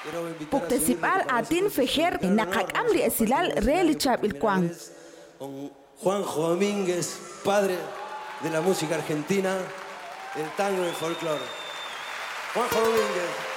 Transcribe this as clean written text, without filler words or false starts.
Puktesipal atin fejer nakakam li esilal reali chap ilkwang. Con Juanjo Domínguez, padre de la música argentina, el tango y el folclore. Juanjo Domínguez.